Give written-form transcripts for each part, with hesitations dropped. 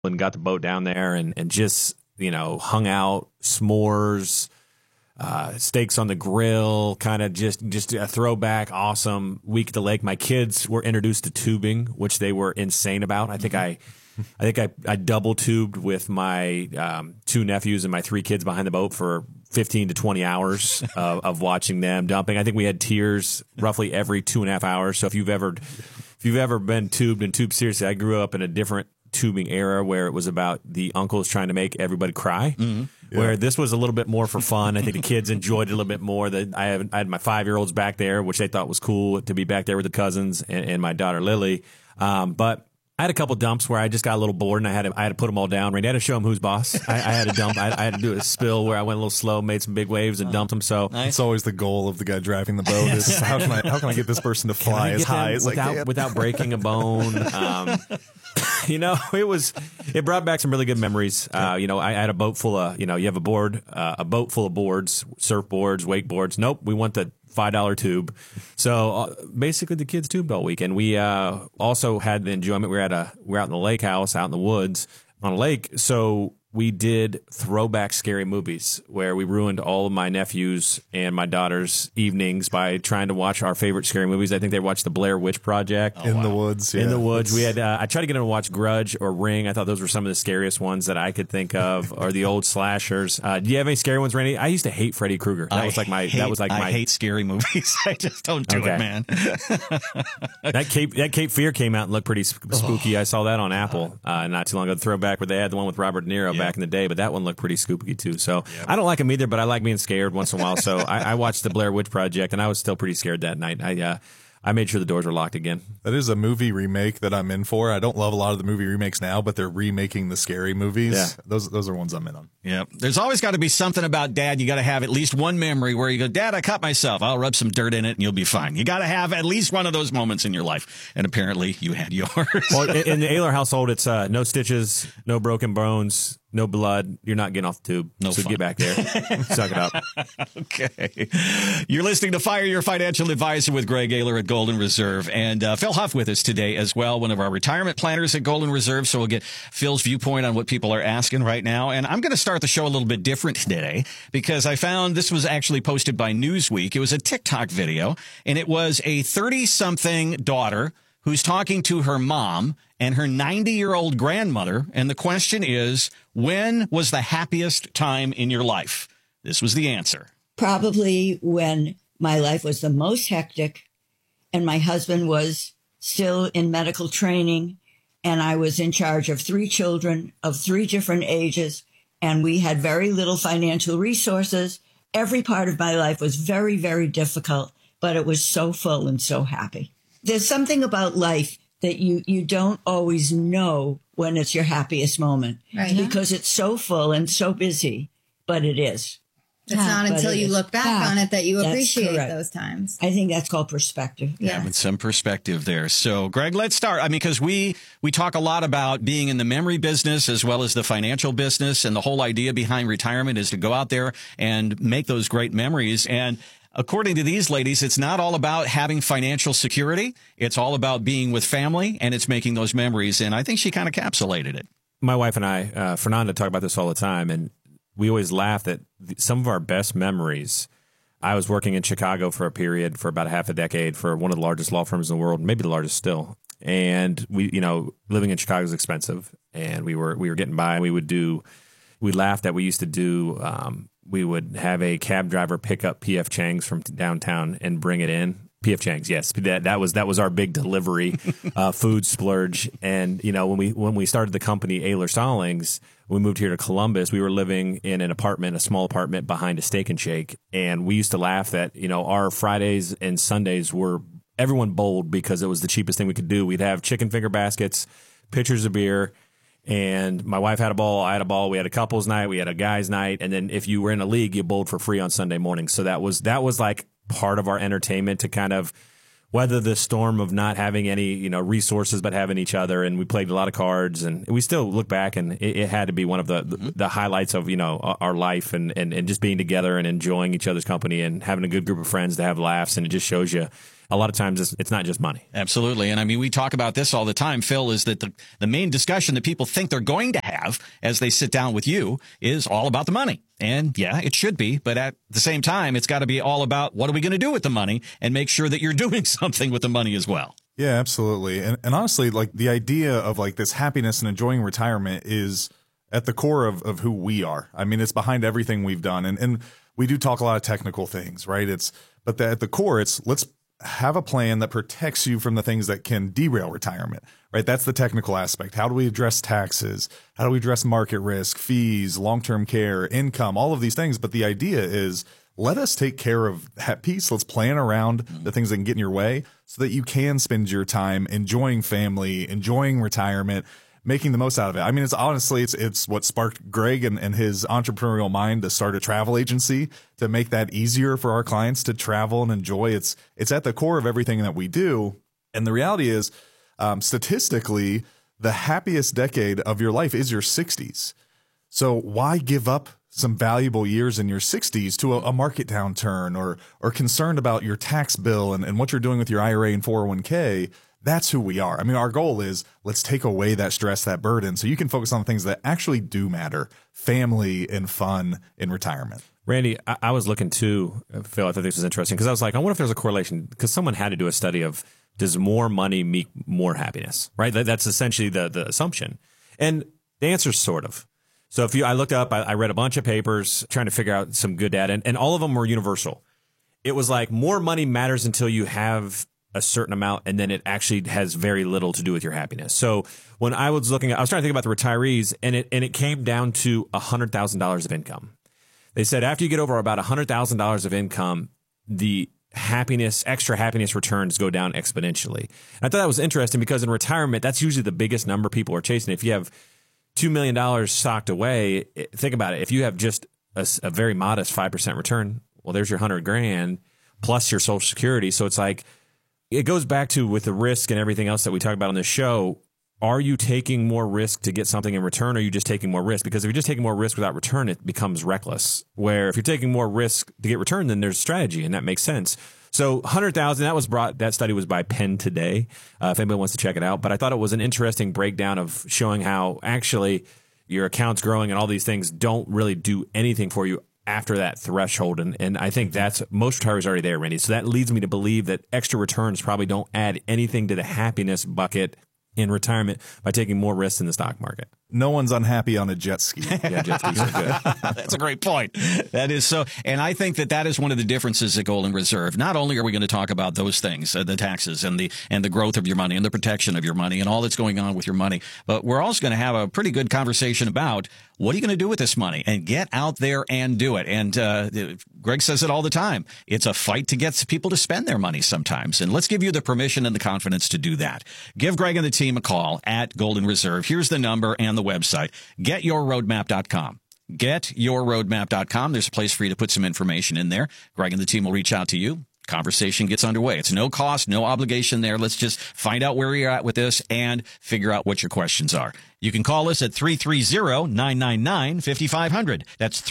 and got the boat down there and just, hung out, s'mores, steaks on the grill, kind of just a throwback, awesome week at the lake. My kids were introduced to tubing, which they were insane about. I think I double tubed with my two nephews and my three kids behind the boat for 15 to 20 hours of watching them dumping. I think we had tears roughly every 2.5 hours. So if you've ever been tubed and tubed seriously, I grew up in a different tubing era where it was about the uncles trying to make everybody cry. Mm-hmm. Where this was a little bit more for fun. I think the kids enjoyed it a little bit more. I had my 5-year-olds back there, which they thought was cool to be back there with the cousins and my daughter Lily. But I had a couple dumps where I just got a little bored and I had to put them all down. Randy, I had to show them who's boss. I had a dump. I had to do a spill where I went a little slow, made some big waves and dumped them. So it's always the goal of the guy driving the boat is how can I get this person to fly as high as without breaking a bone. It brought back some really good memories. I had a boat full of, you have a boat full of boards, surfboards, wakeboards. Nope, we want the $5 tube. So basically the kids tubed all week. And we also had the enjoyment. We're out in the lake house, out in the woods on a lake. So we did throwback scary movies where we ruined all of my nephews and my daughter's evenings by trying to watch our favorite scary movies. I think they watched the Blair Witch Project. The woods. Yeah. In the woods. We had, I tried to get them to watch Grudge or Ring. I thought those were some of the scariest ones that I could think of, or the old slashers. Do you have any scary ones, Randy? I used to hate Freddy Krueger. I hate scary movies. I just don't do it, man. That Cape Fear came out and looked pretty spooky. I saw that on Apple not too long ago. The throwback where they had the one with Robert De Niro back in the day, but that one looked pretty spooky too. So I don't like them either, but I like being scared once in a while. So I watched the Blair Witch Project, and I was still pretty scared that night. I made sure the doors were locked again. That is a movie remake that I'm in for. I don't love a lot of the movie remakes now, but they're remaking the scary movies. Yeah. Those are ones I'm in on. Yeah. There's always got to be something about Dad. You got to have at least one memory where you go, Dad, I cut myself. I'll rub some dirt in it and you'll be fine. You got to have at least one of those moments in your life. And apparently you had yours. Well, in the Ayler household, it's no stitches, no broken bones, no blood. You're not getting off the tube. No so fun. Get back there. Suck it up. Okay. You're listening to Fire Your Financial Advisor with Greg Ayler at Golden Reserve. And Phil Huff with us today as well, one of our retirement planners at Golden Reserve. So we'll get Phil's viewpoint on what people are asking right now. And I'm going to start the show a little bit different today because I found this was actually posted by Newsweek. It was a TikTok video, and it was a 30-something daughter who's talking to her mom and her 90-year-old grandmother. And the question is, when was the happiest time in your life? This was the answer. Probably when my life was the most hectic and my husband was still in medical training and I was in charge of 3 children of 3 different ages and we had very little financial resources. Every part of my life was very, very difficult, but it was so full and so happy. There's something about life that you don't always know when it's your happiest moment, right? Because it's so full and so busy, but it is. It's not until you look back on it that you appreciate those times. I think that's called perspective. Yeah, with some perspective there. So, Greg, let's start. I mean, because we talk a lot about being in the memory business as well as the financial business, and the whole idea behind retirement is to go out there and make those great memories. And according to these ladies, it's not all about having financial security. It's all about being with family, and it's making those memories. And I think she kind of encapsulated it. My wife and I, Fernanda, talk about this all the time, and we always laugh that some of our best memories. I was working in Chicago for a period for about half a decade for one of the largest law firms in the world, maybe the largest still. And living in Chicago is expensive, and we were getting by. We laughed that we used to do. We would have a cab driver pick up P.F. Chang's from downtown and bring it in. P.F. Chang's, yes, that was our big delivery food splurge. And when we started the company Ayler Stallings, we moved here to Columbus. We were living in a small apartment behind a Steak and Shake, and we used to laugh that our Fridays and Sundays were everyone bowled because it was the cheapest thing we could do. We'd have chicken finger baskets, pitchers of beer. And my wife had a ball, I had a ball. We had a couples night, we had a guys night, and then if you were in a league, you bowled for free on Sunday mornings. So that was like part of our entertainment to kind of weather the storm of not having any resources but having each other. And we played a lot of cards, and we still look back, and it had to be one of the highlights of our life and just being together and enjoying each other's company and having a good group of friends to have laughs. And it just shows you a lot of times it's not just money. Absolutely. And I mean, we talk about this all the time, Phil, is that the main discussion that people think they're going to have as they sit down with you is all about the money. And yeah, it should be. But at the same time, it's got to be all about what are we going to do with the money and make sure that you're doing something with the money as well. Yeah, absolutely. And honestly, like the idea of like this happiness and enjoying retirement is at the core of who we are. I mean, it's behind everything we've done. And we do talk a lot of technical things, right? But at the core, let's have a plan that protects you from the things that can derail retirement, right? That's the technical aspect. How do we address taxes? How do we address market risk, fees, long-term care, income, all of these things? But the idea is let us take care of that piece. Let's plan around the things that can get in your way so that you can spend your time enjoying family, enjoying retirement, making the most out of it. I mean, it's what sparked Greg and his entrepreneurial mind to start a travel agency to make that easier for our clients to travel and enjoy. It's at the core of everything that we do. And the reality is, statistically, the happiest decade of your life is your 60s. So why give up some valuable years in your 60s to a market downturn or concerned about your tax bill and what you're doing with your IRA and 401k? That's who we are. I mean, our goal is let's take away that stress, that burden, so you can focus on things that actually do matter, family and fun in retirement. Randy, I was looking too, Phil, I thought this was interesting because I was like, I wonder if there's a correlation because someone had to do a study of does more money make more happiness, right? That's essentially the assumption. And the answer is sort of. So I looked up, I read a bunch of papers trying to figure out some good data, and all of them were universal. It was like more money matters until you have a certain amount, and then it actually has very little to do with your happiness. So when I was trying to think about the retirees, and it came down to $100,000 of income. They said after you get over about $100,000 of income, the extra happiness returns go down exponentially. And I thought that was interesting because in retirement, that's usually the biggest number people are chasing. If you have $2 million socked away, think about it. If you have just a very modest 5% return, well, there's your $100,000 plus your Social Security. So it's like, it goes back to with the risk and everything else that we talk about on this show. Are you taking more risk to get something in return, or are you just taking more risk? Because if you're just taking more risk without return, it becomes reckless. Where if you're taking more risk to get return, then there's strategy, and that makes sense. So 100,000, that study was by Penn Today, if anybody wants to check it out. But I thought it was an interesting breakdown of showing how actually your account's growing and all these things don't really do anything for you after that threshold. And I think that's most retirees already there, Randy. So that leads me to believe that extra returns probably don't add anything to the happiness bucket in retirement by taking more risks in the stock market. No one's unhappy on a jet ski. Yeah, jet skis are good. That's a great point. That is so. And I think that is one of the differences at Golden Reserve. Not only are we going to talk about those things, the taxes and the growth of your money and the protection of your money and all that's going on with your money, but we're also going to have a pretty good conversation about what are you going to do with this money and get out there and do it. And Greg says it all the time. It's a fight to get people to spend their money sometimes. And let's give you the permission and the confidence to do that. Give Greg and the team a call at Golden Reserve. Here's the number and the website, getyourroadmap.com. Getyourroadmap.com. There's a place for you to put some information in there. Greg and the team will reach out to you. Conversation gets underway. It's no cost, no obligation there. Let's just find out where you're at with this and figure out what your questions are. You can call us at 330-999-5500. That's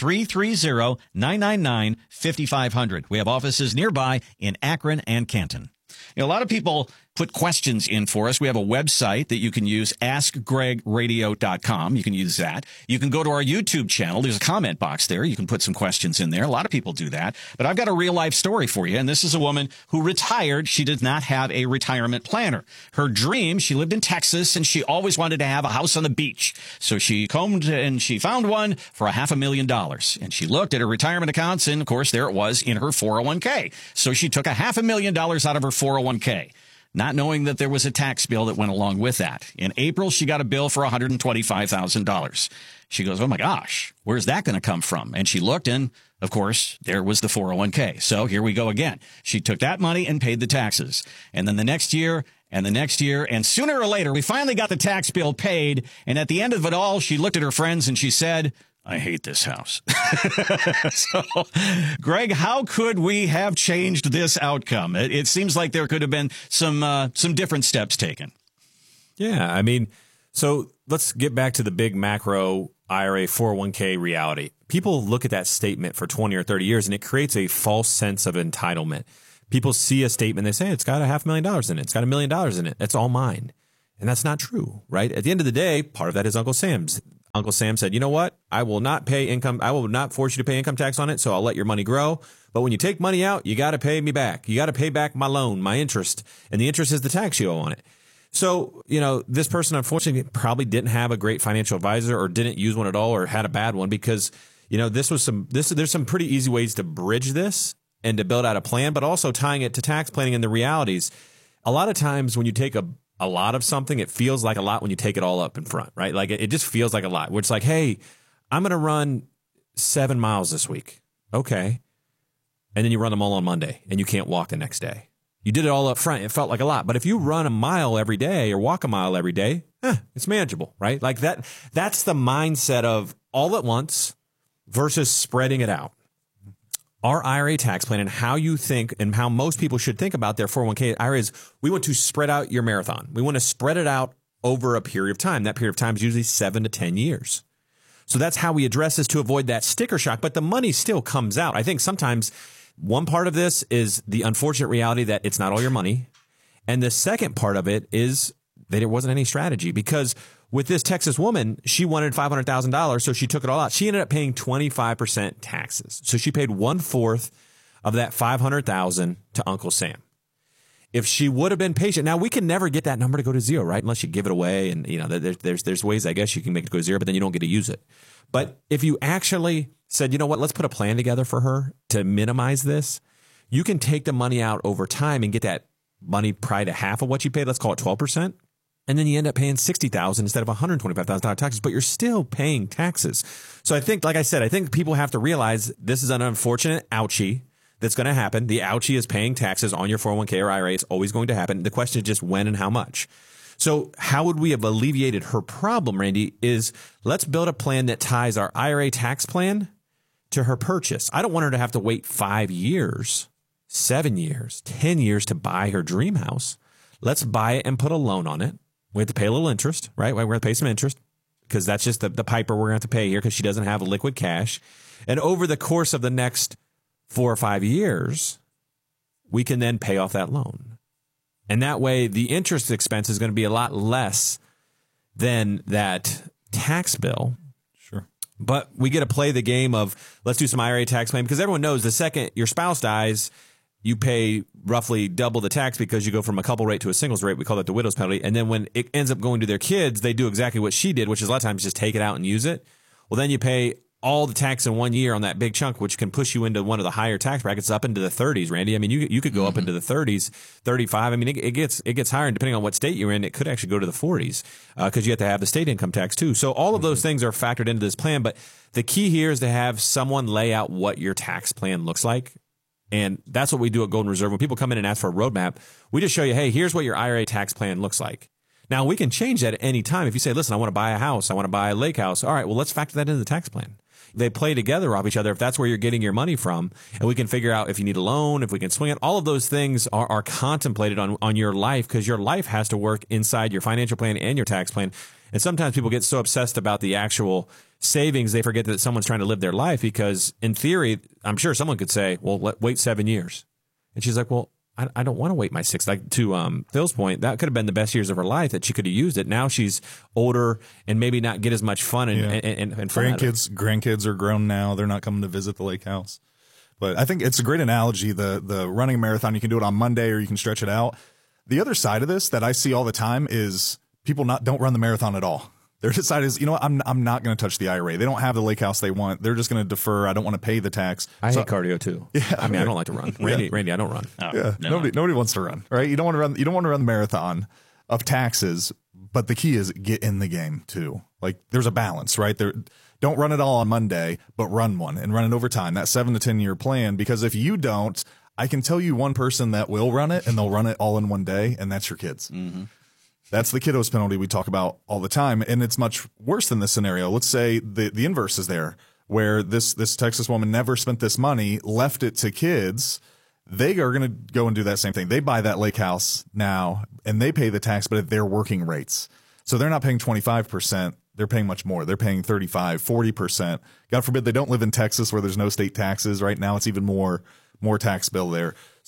330-999-5500. We have offices nearby in Akron and Canton. You know, a lot of people put questions in for us. We have a website that you can use, askgregradio.com. You can use that. You can go to our YouTube channel. There's a comment box there. You can put some questions in there. A lot of people do that. But I've got a real life story for you. And this is a woman who retired. She did not have a retirement planner. Her dream, she lived in Texas and she always wanted to have a house on the beach. So she combed and she found one for $500,000. And she looked at her retirement accounts and of course there it was in her 401k. So she took $500,000 out of her 401k. Not knowing that there was a tax bill that went along with that. In April, she got a bill for $125,000. She goes, oh my gosh, where's that going to come from? And she looked and, of course, there was the 401k. So here we go again. She took that money and paid the taxes. And then the next year and the next year, and sooner or later, we finally got the tax bill paid. And at the end of it all, she looked at her friends and she said, I hate this house. So, Greg, how could we have changed this outcome? It seems like there could have been some different steps taken. Yeah, I mean, so let's get back to the big macro IRA 401k reality. People look at that statement for 20 or 30 years, and it creates a false sense of entitlement. People see a statement, they say, it's got $500,000 in it. It's got $1 million in it. That's all mine. And that's not true, right? At the end of the day, part of that is Uncle Sam's. Uncle Sam said, you know what? I will not force you to pay income tax on it, so I'll let your money grow. But when you take money out, you got to pay me back. You got to pay back my loan, my interest. And the interest is the tax you owe on it. So, this person, unfortunately, probably didn't have a great financial advisor or didn't use one at all or had a bad one because, there's some pretty easy ways to bridge this and to build out a plan, but also tying it to tax planning and the realities. A lot of times when you take a lot of something, it feels like a lot when you take it all up in front, right? Like it just feels like a lot where it's like, hey, I'm going to run 7 miles this week. Okay. And then you run them all on Monday and you can't walk the next day. You did it all up front. It felt like a lot. But if you run a mile every day or walk a mile every day, it's manageable, right? Like that's the mindset of all at once versus spreading it out. Our IRA tax plan and how you think and how most people should think about their 401k IRA is we want to spread out your marathon. We want to spread it out over a period of time. That period of time is usually 7 to 10 years. So that's how we address this to avoid that sticker shock. But the money still comes out. I think sometimes one part of this is the unfortunate reality that it's not all your money. And the second part of it is that there wasn't any strategy because with this Texas woman, she wanted $500,000, so she took it all out. She ended up paying 25% taxes. So she paid 1/4 of that $500,000 to Uncle Sam. If she would have been patient, now we can never get that number to go to zero, right? Unless you give it away, and there's ways I guess you can make it go to zero, but then you don't get to use it. But if you actually said, you know what, let's put a plan together for her to minimize this, you can take the money out over time and get that money probably to half of what you paid. Let's call it 12%. And then you end up paying $60,000 instead of $125,000 taxes, but you're still paying taxes. So I think, like I said, I think people have to realize this is an unfortunate ouchie that's going to happen. The ouchie is paying taxes on your 401k or IRA. It's always going to happen. The question is just when and how much. So how would we have alleviated her problem, Randy, is let's build a plan that ties our IRA tax plan to her purchase. I don't want her to have to wait 5 years, 7 years, 10 years to buy her dream house. Let's buy it and put a loan on it. We have to pay a little interest, right? We're going to pay some interest because that's just the piper we're going to have to pay here because she doesn't have liquid cash. And over the course of the next 4 or 5 years, we can then pay off that loan. And that way, the interest expense is going to be a lot less than that tax bill. Sure. But we get to play the game of let's do some IRA tax plan because everyone knows the second your spouse dies, you pay roughly double the tax because you go from a couple rate to a singles rate. We call that the widow's penalty. And then when it ends up going to their kids, they do exactly what she did, which is a lot of times just take it out and use it. Well, then you pay all the tax in 1 year on that big chunk, which can push you into one of the higher tax brackets up into the 30s, Randy. I mean, you could go up into the 30s, 35. I mean, it gets higher, and depending on what state you're in, it could actually go to the 40s because you have to have the state income tax too. So all of those things are factored into this plan. But the key here is to have someone lay out what your tax plan looks like. And that's what we do at Golden Reserve. When people come in and ask for a roadmap, we just show you, hey, here's what your IRA tax plan looks like. Now, we can change that at any time. If you say, listen, I want to buy a house, I want to buy a lake house. All right, well, let's factor that into the tax plan. They play together off each other if that's where you're getting your money from. And we can figure out if you need a loan, if we can swing it. All of those things are contemplated on your life because your life has to work inside your financial plan and your tax plan. And sometimes people get so obsessed about the actual savings, they forget that someone's trying to live their life because in theory, I'm sure someone could say, well, wait 7 years. And she's like, well, I don't want to wait my 6. Like to Phil's point, that could have been the best years of her life that she could have used it. Now she's older and maybe not get as much fun and fun. Grandkids are grown now. They're not coming to visit the lake house. But I think it's a great analogy. The running a marathon, you can do it on Monday or you can stretch it out. The other side of this that I see all the time is people don't run the marathon at all. Their side is, you know what, I'm not going to touch the IRA. They don't have the lake house they want. They're just going to defer. I don't want to pay the tax. I hate cardio too. Yeah, I mean, I don't like to run. Randy, I don't run. Oh, yeah, no. Nobody wants to run, right? You don't want to run. You don't want to run the marathon of taxes. But the key is get in the game too. Like there's a balance, right? Don't run it all on Monday, but run one and run it over time. That 7 to 10 year plan. Because if you don't, I can tell you one person that will run it and they'll run it all in one day, and that's your kids. Mm-hmm. That's the kiddos penalty we talk about all the time. And it's much worse than this scenario. Let's say the inverse is there, where this Texas woman never spent this money, left it to kids. They are going to go and do that same thing. They buy that lake house now and they pay the tax, but at their working rates. So they're not paying 25%. They're paying much more. They're paying 35, 40%. God forbid they don't live in Texas where there's no state taxes. Right now it's even more tax bill there.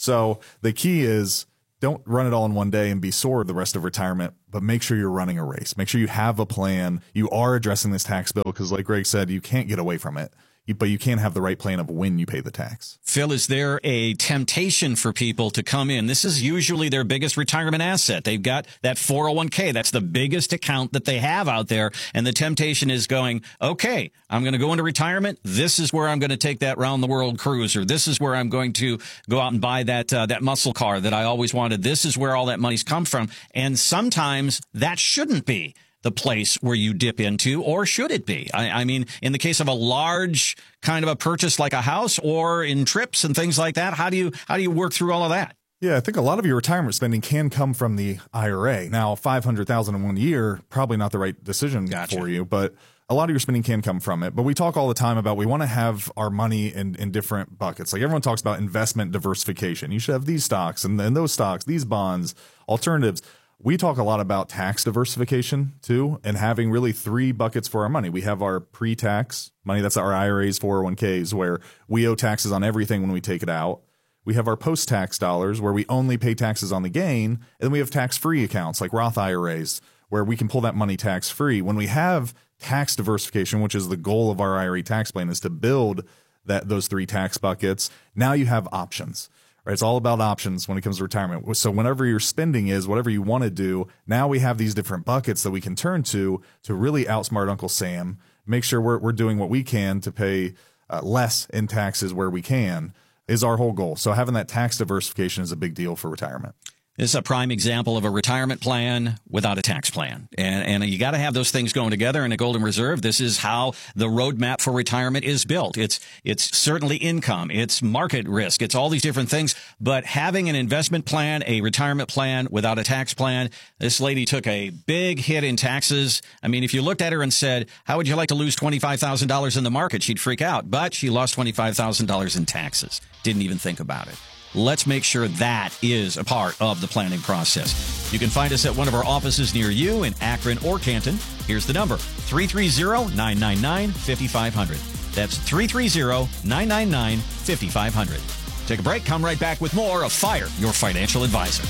So the key is don't run it all in one day and be sore the rest of retirement, but make sure you're running a race. Make sure you have a plan. You are addressing this tax bill because, like Greg said, you can't get away from it. But you can't have the right plan of when you pay the tax. Phil, is there a temptation for people to come in? This is usually their biggest retirement asset. They've got that 401k. That's the biggest account that they have out there. And the temptation is going, okay, I'm going to go into retirement. This is where I'm going to take that round the world cruise, or this is where I'm going to go out and buy that muscle car that I always wanted. This is where all that money's come from. And sometimes that shouldn't be the place where you dip into, or should it be? I mean, in the case of a large kind of a purchase like a house, or in trips and things like that, how do you work through all of that? Yeah, I think a lot of your retirement spending can come from the IRA. Now, $500,000 in 1 year, probably not the right decision for you, but a lot of your spending can come from it. But we talk all the time about we want to have our money in different buckets. Like everyone talks about investment diversification. You should have these stocks and those stocks, these bonds, alternatives. We talk a lot about tax diversification too, and having really 3 buckets for our money. We have our pre-tax money. That's our IRAs, 401ks, where we owe taxes on everything when we take it out. We have our post-tax dollars where we only pay taxes on the gain. And then we have tax-free accounts like Roth IRAs where we can pull that money tax-free. When we have tax diversification, which is the goal of our IRA tax plan, is to build those 3 tax buckets. Now you have options. Right, it's all about options when it comes to retirement. So whenever your spending is, whatever you want to do, now we have these different buckets that we can turn to really outsmart Uncle Sam, make sure we're doing what we can to pay less in taxes where we can, is our whole goal. So having that tax diversification is a big deal for retirement. This is a prime example of a retirement plan without a tax plan. And you got to have those things going together in a Golden Reserve. This is how the roadmap for retirement is built. It's certainly income. It's market risk. It's all these different things. But having an investment plan, a retirement plan without a tax plan, this lady took a big hit in taxes. I mean, if you looked at her and said, how would you like to lose $25,000 in the market? She'd freak out. But she lost $25,000 in taxes. Didn't even think about it. Let's make sure that is a part of the planning process. You can find us at one of our offices near you in Akron or Canton. Here's the number, 330-999-5500. That's 330-999-5500. Take a break. Come right back with more of Fire Your Financial Advisor.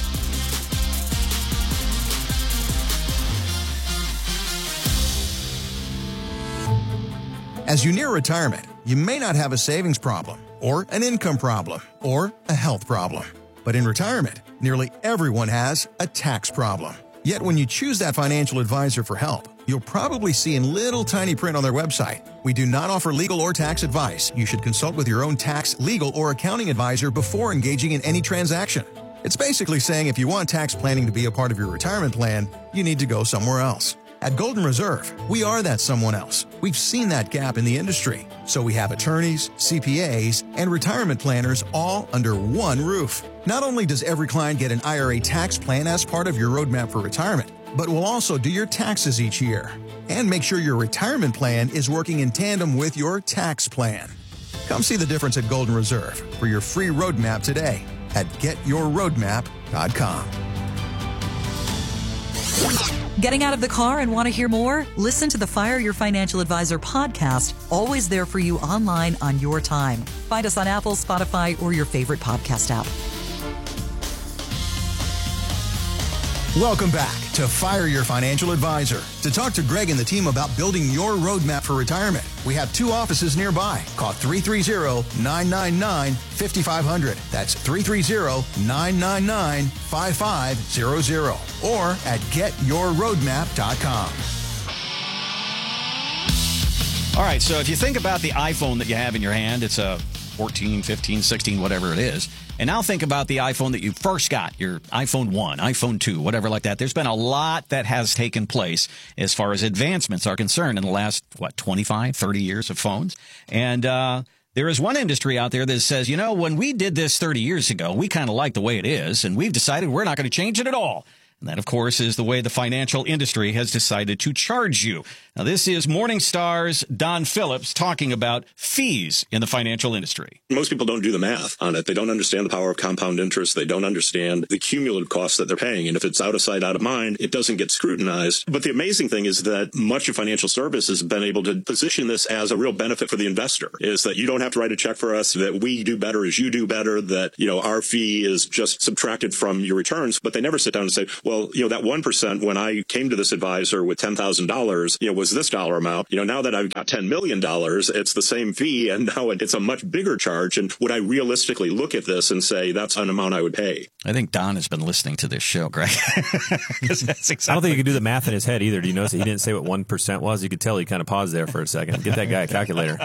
As you near retirement, you may not have a savings problem, or an income problem, or a health problem. But in retirement, nearly everyone has a tax problem. Yet when you choose that financial advisor for help, you'll probably see in little tiny print on their website, we do not offer legal or tax advice. You should consult with your own tax, legal, or accounting advisor before engaging in any transaction. It's basically saying if you want tax planning to be a part of your retirement plan, you need to go somewhere else. At Golden Reserve, we are that someone else. We've seen that gap in the industry. So we have attorneys, CPAs, and retirement planners all under one roof. Not only does every client get an IRA tax plan as part of your roadmap for retirement, but we'll also do your taxes each year and make sure your retirement plan is working in tandem with your tax plan. Come see the difference at Golden Reserve for your free roadmap today at getyourroadmap.com. Getting out of the car and want to hear more? Listen to the Fire Your Financial Advisor podcast, always there for you online on your time. Find us on Apple, Spotify, or your favorite podcast app. Welcome back to Fire Your Financial Advisor. To talk to Greg and the team about building your roadmap for retirement, we have 2 offices nearby. Call 330-999-5500. That's 330-999-5500. Or at getyourroadmap.com. All right, so if you think about the iPhone that you have in your hand, it's a 14, 15, 16, whatever it is. And now think about the iPhone that you first got, your iPhone 1, iPhone 2, whatever like that. There's been a lot that has taken place as far as advancements are concerned in the last, 25, 30 years of phones. And there is one industry out there that says, when we did this 30 years ago, we kind of like the way it is, and we've decided we're not going to change it at all. And that, of course, is the way the financial industry has decided to charge you. Now, this is Morningstar's Don Phillips talking about fees in the financial industry. Most people don't do the math on it. They don't understand the power of compound interest. They don't understand the cumulative costs that they're paying. And if it's out of sight, out of mind, it doesn't get scrutinized. But the amazing thing is that much of financial services has been able to position this as a real benefit for the investor, is that you don't have to write a check for us, that we do better as you do better, that, our fee is just subtracted from your returns. But they never sit down and say, well, that 1% when I came to this advisor with $10,000, was this dollar amount. Now that I've got $10 million, it's the same fee, and now it's a much bigger charge. And would I realistically look at this and say that's an amount I would pay? I think Don has been listening to this show, Greg. That's exactly. I don't think he could do the math in his head either. Do you notice that he didn't say what 1% was? You could tell he kind of paused there for a second. Get that guy a calculator.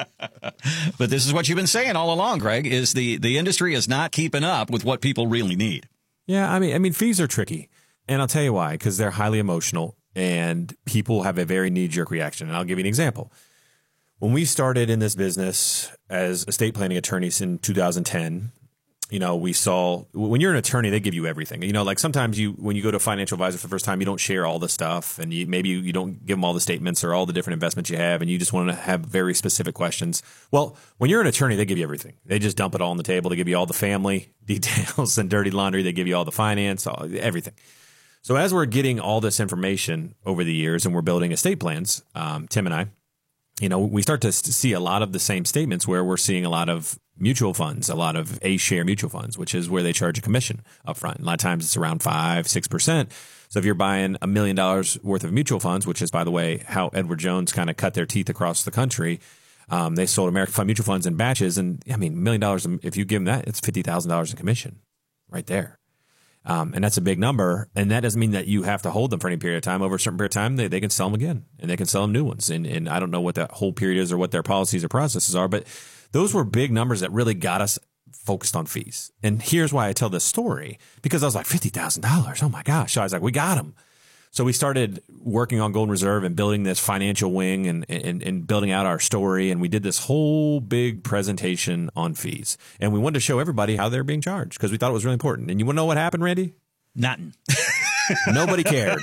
But this is what you've been saying all along, Greg, is the industry is not keeping up with what people really need. Yeah, I mean, fees are tricky. And I'll tell you why, because they're highly emotional and people have a very knee-jerk reaction. And I'll give you an example. When we started in this business as estate planning attorneys in 2010, we saw when you're an attorney, they give you everything. Like sometimes when you go to a financial advisor for the first time, you don't share all the stuff and maybe you don't give them all the statements or all the different investments you have. And you just want to have very specific questions. Well, when you're an attorney, they give you everything. They just dump it all on the table. They give you all the family details and dirty laundry. They give you all the finance, everything. So as we're getting all this information over the years and we're building estate plans, Tim and I, we start to see a lot of the same statements where we're seeing a lot of mutual funds, a lot of A-share mutual funds, which is where they charge a commission up front. A lot of times it's around 5-6%. So if you're buying $1 million worth of mutual funds, which is, by the way, how Edward Jones kind of cut their teeth across the country, they sold American Fund mutual funds in batches. And I mean, $1 million, if you give them that, it's $50,000 in commission right there. And that's a big number. And that doesn't mean that you have to hold them for any period of time. Over a certain period of time, they can sell them again and they can sell them new ones. And I don't know what that whole period is or what their policies or processes are, but those were big numbers that really got us focused on fees. And here's why I tell this story, because I was like, $50,000. Oh my gosh. So I was like, we got them. So we started working on Golden Reserve and building this financial wing and building out our story. And we did this whole big presentation on fees. And we wanted to show everybody how they're being charged because we thought it was really important. And you want to know what happened, Randy? Nothing. Nobody cared.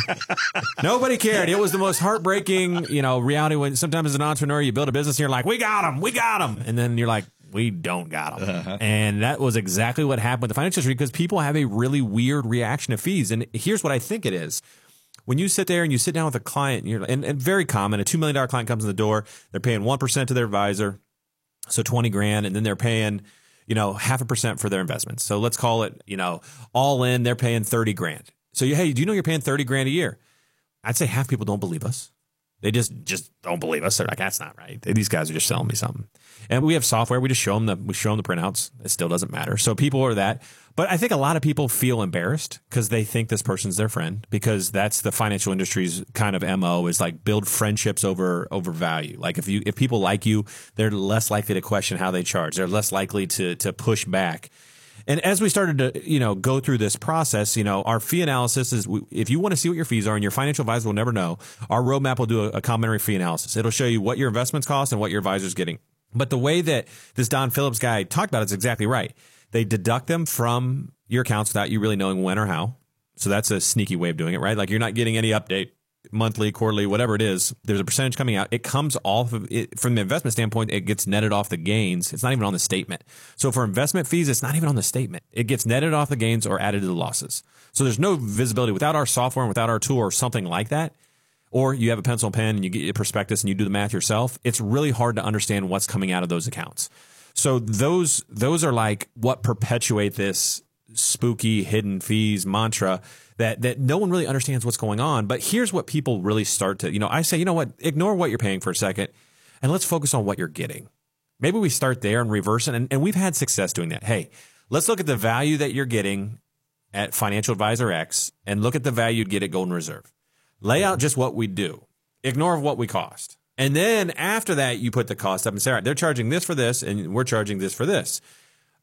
Nobody cared. It was the most heartbreaking, reality when sometimes as an entrepreneur, you build a business and you're like, we got them. And then you're like, we don't got them. Uh-huh. And that was exactly what happened with the financial industry because people have a really weird reaction to fees. And here's what I think it is. When you sit there and you sit down with a client, and very common, a $2 million client comes in the door, they're paying 1% to their advisor, so $20,000, and then they're paying, 0.5% for their investments. So let's call it, all in, they're paying $30,000. So hey, do you know you're paying $30,000 a year? I'd say half people don't believe us. They just don't believe us. They're like, that's not right. These guys are just selling me something. And we have software. We just show them the printouts. It still doesn't matter. So people are that. But I think a lot of people feel embarrassed because they think this person's their friend because that's the financial industry's kind of MO is like build friendships over value. Like if people like you, they're less likely to question how they charge. They're less likely to push back. And as we started to, go through this process, our fee analysis is if you want to see what your fees are and your financial advisor will never know, our roadmap will do a complimentary fee analysis. It'll show you what your investments cost and what your advisor's getting. But the way that this Don Phillips guy talked about it is exactly right. They deduct them from your accounts without you really knowing when or how. So that's a sneaky way of doing it, right? Like you're not getting any update monthly, quarterly, whatever it is. There's a percentage coming out. It comes off of it from the investment standpoint. It gets netted off the gains. It's not even on the statement. So for investment fees, it's not even on the statement. It gets netted off the gains or added to the losses. So there's no visibility without our software and without our tool or something like that. Or you have a pencil and pen and you get your prospectus and you do the math yourself. It's really hard to understand what's coming out of those accounts. So those are like what perpetuate this spooky hidden fees mantra that no one really understands what's going on. But here's what people really start to, I say, ignore what you're paying for a second and let's focus on what you're getting. Maybe we start there and reverse it. And we've had success doing that. Hey, let's look at the value that you're getting at Financial Advisor X and look at the value you'd get at Golden Reserve. Lay out just what we do. Ignore what we cost. And then after that, you put the cost up and say, all right, they're charging this for this and we're charging this for this.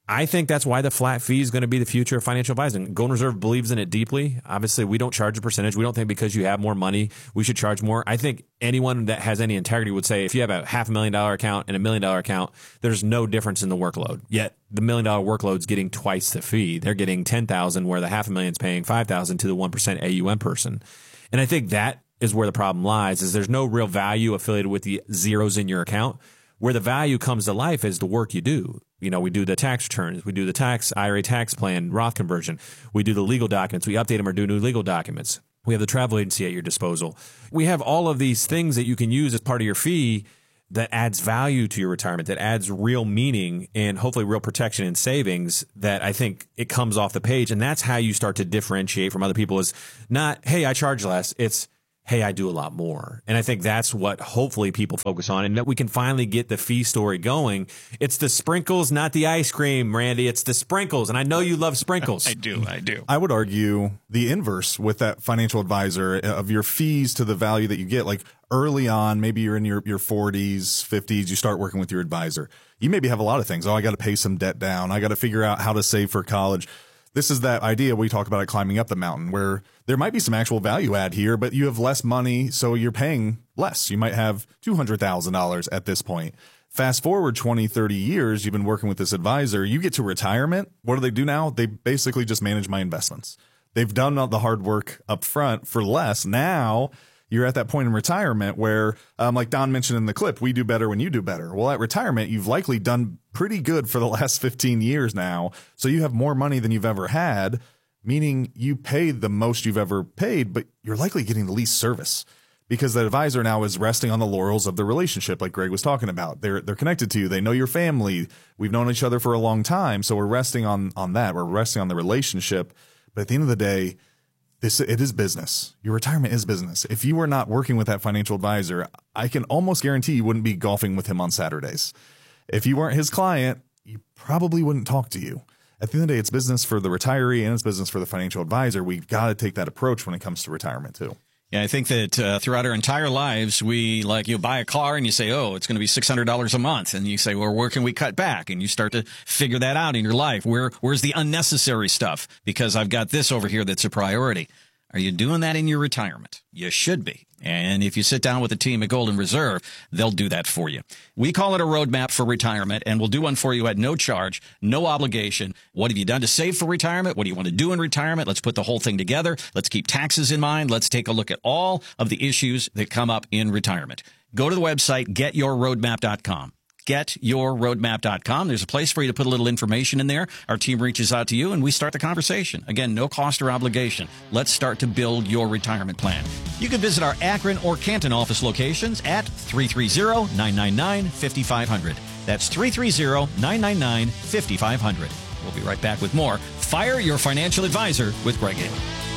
I think that's why the flat fee is going to be the future of financial advising. Golden Reserve believes in it deeply. Obviously, we don't charge a percentage. We don't think because you have more money, we should charge more. I think anyone that has any integrity would say if you have a $500,000 account and $1 million account, there's no difference in the workload. Yet the $1 million workload's getting twice the fee. They're getting $10,000 where the $500,000 is paying $5,000 to the 1% AUM person. And I think that is where the problem lies, is there's no real value affiliated with the zeros in your account. Where the value comes to life is the work you do. You know, we do the tax returns, we do the tax IRA tax plan, Roth conversion, we do the legal documents, we update them or do new legal documents. We have the travel agency at your disposal. We have all of these things that you can use as part of your fee that adds value to your retirement, that adds real meaning and hopefully real protection and savings, that I think it comes off the page. And that's how you start to differentiate from other people, is not, hey, I charge less. It's, hey, I do a lot more. And I think that's what hopefully people focus on, and that we can finally get the fee story going. It's the sprinkles, not the ice cream, Randy. It's the sprinkles. And I know you love sprinkles. I do. I would argue the inverse with that financial advisor of your fees to the value that you get. Like early on, maybe you're in your 40s, 50s, you start working with your advisor. You maybe have a lot of things. Oh, I got to pay some debt down. I got to figure out how to save for college. This is that idea we talk about it climbing up the mountain, where there might be some actual value add here, but you have less money, so you're paying less. You might have $200,000 at this point. Fast forward 20, 30 years, you've been working with this advisor. You get to retirement. What do now? They basically just manage my investments. They've done all the hard work up front for less. Now you're at that point in retirement where, like Don mentioned in the clip, we do better when you do better. Well, at retirement, you've likely done pretty good for the last 15 years now. So you have more money than you've ever had, meaning you paid the most you've ever paid, but you're likely getting the least service because the advisor now is resting on the laurels of the relationship, like Greg was talking about. They're connected to you. They know your family. We've known each other for a long time. So we're resting on that. We're resting on the relationship. But at the end of the day, it is business. Your retirement is business. If you were not working with that financial advisor, I can almost guarantee you wouldn't be golfing with him on Saturdays. If you weren't his client, he probably wouldn't talk to you. At the end of the day, it's business for the retiree and it's business for the financial advisor. We've got to take that approach when it comes to retirement too. Yeah, I think that throughout our entire lives, you buy a car and you say, oh, it's going to be $600 a month. And you say, well, where can we cut back? And you start to figure that out in your life. Where's the unnecessary stuff? Because I've got this over here that's a priority. Are you doing that in your retirement? You should be. And if you sit down with the team at Golden Reserve, they'll do that for you. We call it a roadmap for retirement, and we'll do one for you at no charge, no obligation. What have you done to save for retirement? What do you want to do in retirement? Let's put the whole thing together. Let's keep taxes in mind. Let's take a look at all of the issues that come up in retirement. Go to the website, getyourroadmap.com. Getyourroadmap.com. There's a place for you to put a little information in there. Our team reaches out to you and we start the conversation. Again, no cost or obligation. Let's start to build your retirement plan. You can visit our Akron or Canton office locations at 330-999-5500. That's 330-999-5500. We'll be right back with more Fire Your Financial Advisor with Greg Gaylor.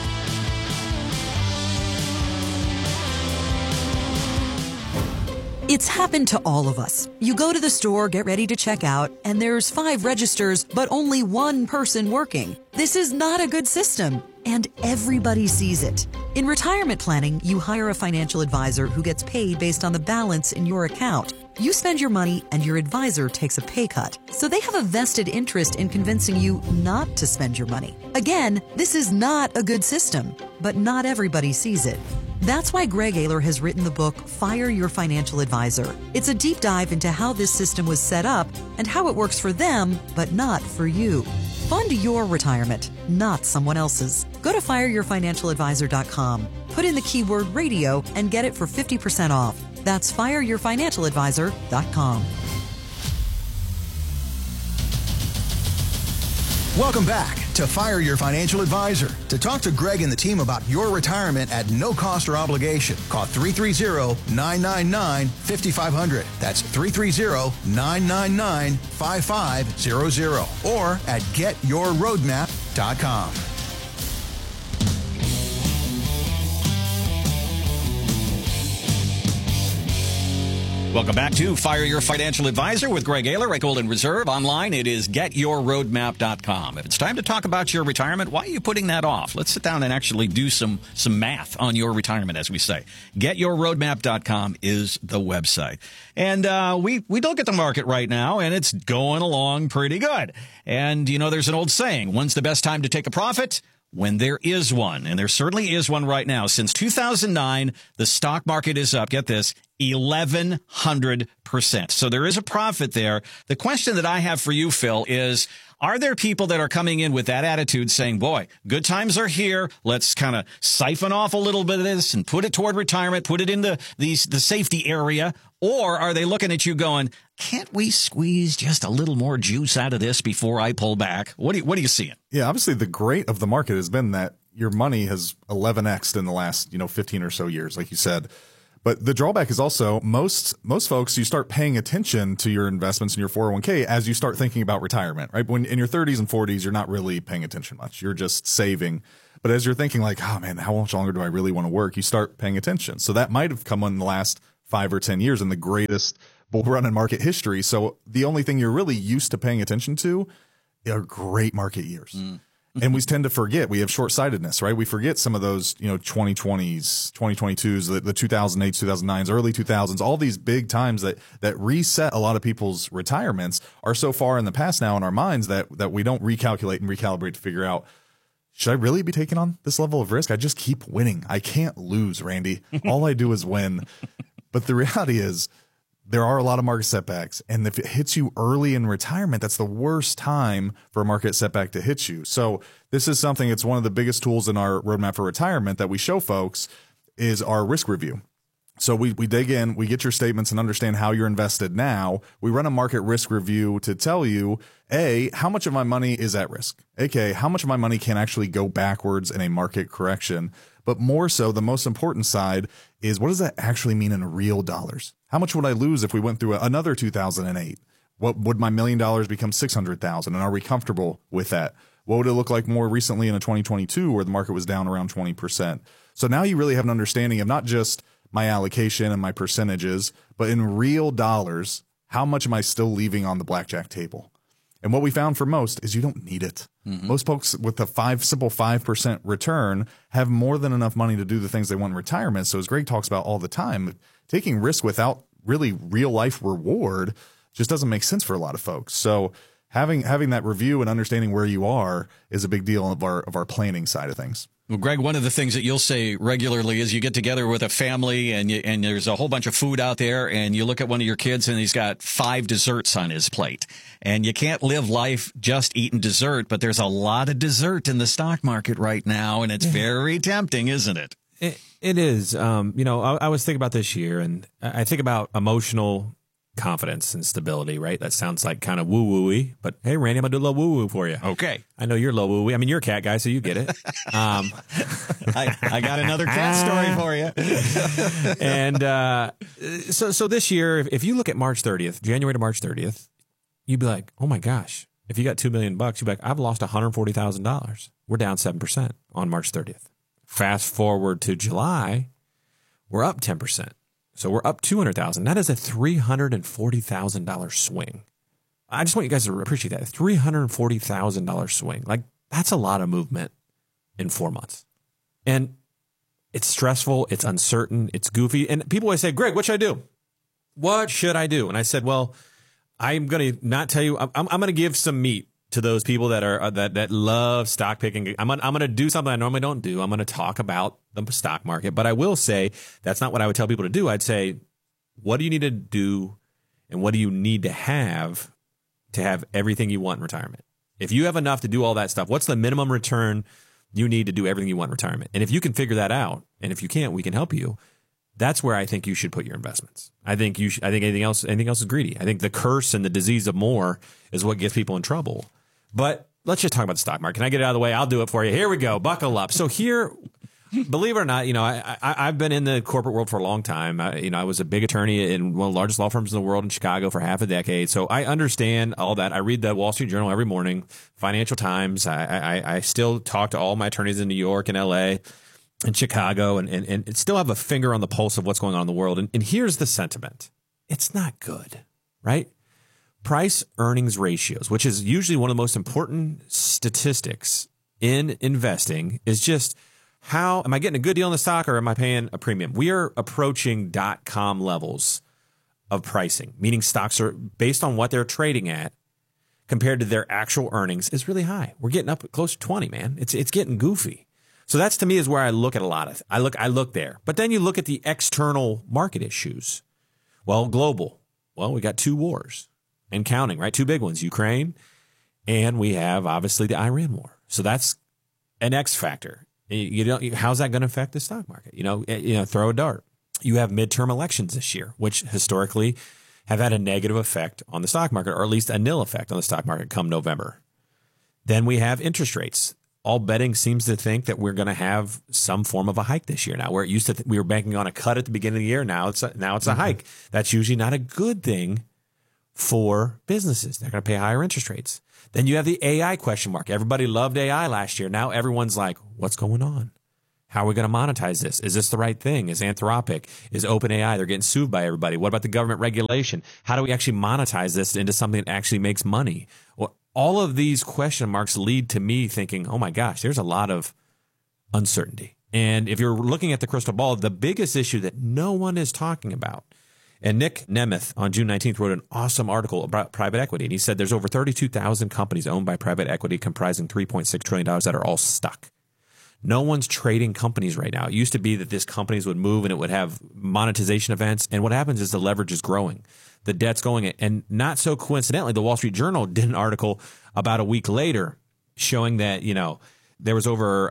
It's happened to all of us. You go to the store, get ready to check out, and there's 5 registers, but only 1 person working. This is not a good system, and everybody sees it. In retirement planning, you hire a financial advisor who gets paid based on the balance in your account. You spend your money, and your advisor takes a pay cut. So they have a vested interest in convincing you not to spend your money. Again, this is not a good system, but not everybody sees it. That's why Greg Gaylor has written the book, Fire Your Financial Advisor. It's a deep dive into how this system was set up and how it works for them, but not for you. Fund your retirement, not someone else's. Go to fireyourfinancialadvisor.com. Put in the keyword radio and get it for 50% off. That's fireyourfinancialadvisor.com. Welcome back to Fire Your Financial Advisor. To talk to Greg and the team about your retirement at no cost or obligation, call 330-999-5500. That's 330-999-5500 or at getyourroadmap.com. Welcome back to Fire Your Financial Advisor with Greg Ayler at Golden Reserve. Online, it is getyourroadmap.com. If it's time to talk about your retirement, why are you putting that off? Let's sit down and actually do some math on your retirement, as we say. Getyourroadmap.com is the website. And we look at the market right now, and it's going along pretty good. And, you know, there's an old saying, when's the best time to take a profit? When there is one. And there certainly is one right now. Since 2009, the stock market is up, get this, 1,100%. So there is a profit there. The question that I have for you, Phil, is, are there people that are coming in with that attitude saying, boy, good times are here. Let's kind of siphon off a little bit of this and put it toward retirement, put it in the safety area? Or are they looking at you going, can't we squeeze just a little more juice out of this before I pull back? What are you seeing? Yeah, obviously the great of the market has been that your money has 11x'd in the last, 15 or so years, like you said. But the drawback is also most folks, you start paying attention to your investments in your 401k as you start thinking about retirement, right? When in your 30s and 40s, you're not really paying attention much. You're just saving. But as you're thinking like, oh man, how much longer do I really want to work? You start paying attention. So that might have come in the last 5 or 10 years in the greatest bull run in market history. So the only thing you're really used to paying attention to are great market years. And we tend to forget. We have short-sightedness, right? We forget some of those, 2020s, 2022s, the 2008s, 2009s, early 2000s, all these big times that reset a lot of people's retirements are so far in the past now in our minds that we don't recalculate and recalibrate to figure out, should I really be taking on this level of risk? I just keep winning. I can't lose, Randy. All I do is win. But the reality is, there are a lot of market setbacks, and if it hits you early in retirement, that's the worst time for a market setback to hit you. So this is something, it's one of the biggest tools in our roadmap for retirement that we show folks is our risk review. So we dig in, we get your statements and understand how you're invested now. We run a market risk review to tell you, A, how much of my money is at risk? aka how much of my money can actually go backwards in a market correction? But more so, the most important side is, what does that actually mean in real dollars? How much would I lose if we went through another 2008? What would my $1 million become 600,000? And are we comfortable with that? What would it look like more recently in a 2022 where the market was down around 20%? So now you really have an understanding of not just my allocation and my percentages, but in real dollars, how much am I still leaving on the blackjack table? And what we found for most is you don't need it. Most folks with a simple 5% return have more than enough money to do the things they want in retirement. So as Greg talks about all the time, taking risk without really real life reward just doesn't make sense for a lot of folks. So having that review and understanding where you are is a big deal of our planning side of things. Well, Greg, one of the things that you'll say regularly is you get together with a family and there's a whole bunch of food out there, and you look at one of your kids and he's got 5 desserts on his plate. And you can't live life just eating dessert, but there's a lot of dessert in the stock market right now, and it's very tempting, isn't it? It is. I was thinking about this year, and I think about emotional confidence and stability, right? That sounds like kind of woo-woo-y, but hey, Randy, I'm going to do a little woo-woo for you. Okay. I know you're low woo-woo. I mean, you're a cat guy, so you get it. I got another cat story for you. And so this year, if you look at March 30th, January to March 30th, you'd be like, oh my gosh, if you got $2 million, you'd be like, I've lost $140,000. We're down 7% on March 30th. Fast forward to July, we're up 10%. So we're up $200,000. That is a $340,000 swing. I just want you guys to appreciate that. $340,000 swing. Like, that's a lot of movement in 4 months. And it's stressful. It's uncertain. It's goofy. And people always say, Greg, what should I do? What should I do? And I said, well, I'm going to not tell you. I'm going to give some meat to those people that are that love stock picking. I'm going to do something I normally don't do. I'm going to talk about the stock market, but I will say that's not what I would tell people to do. I'd say, what do you need to do, and what do you need to have everything you want in retirement? If you have enough to do all that stuff, what's the minimum return you need to do everything you want in retirement? And if you can figure that out, and if you can't, we can help you. That's where I think you should put your investments. I think anything else is greedy. I think the curse and the disease of more is what gets people in trouble. But let's just talk about the stock market. Can I get it out of the way? I'll do it for you. Here we go. Buckle up. So here, believe it or not, I've been in the corporate world for a long time. I was a big attorney in one of the largest law firms in the world in Chicago for half a decade. So I understand all that. I read the Wall Street Journal every morning, Financial Times. I still talk to all my attorneys in New York and LA and Chicago and still have a finger on the pulse of what's going on in the world. And here's the sentiment. it's not good, right? Price earnings ratios, which is usually one of the most important statistics in investing, is just how am I getting a good deal on the stock or am I paying a premium? We are approaching .com levels of pricing, meaning stocks are based on what they're trading at compared to their actual earnings is really high. We're getting up close to 20, man. It's getting goofy. So that's to me is where I look at a lot of I look there. But then you look at the external market issues. Well, global. Well, we got 2 wars and counting, right? 2 big ones, Ukraine, and we have obviously the Iran war. So that's an X factor. How's that going to affect the stock market? Throw a dart. You have midterm elections this year, which historically have had a negative effect on the stock market, or at least a nil effect on the stock market come November. Then we have interest rates. All betting seems to think that we're going to have some form of a hike this year now, where it used to we were banking on a cut at the beginning of the year. Now it's a hike. That's usually not a good thing for businesses. They're going to pay higher interest rates. Then you have the AI question mark. Everybody loved AI last year. Now everyone's like, what's going on? How are we going to monetize this? Is this the right thing? Is Anthropic? Is OpenAI? They're getting sued by everybody. What about the government regulation? How do we actually monetize this into something that actually makes money? Well, all of these question marks lead to me thinking, oh my gosh, there's a lot of uncertainty. And if you're looking at the crystal ball, the biggest issue that no one is talking about, and Nick Nemeth on June 19th wrote an awesome article about private equity. And he said there's over 32,000 companies owned by private equity comprising $3.6 trillion that are all stuck. No one's trading companies right now. It used to be that these companies would move and it would have monetization events. And what happens is the leverage is growing. The debt's going. And not so coincidentally, the Wall Street Journal did an article about a week later showing that, there was over,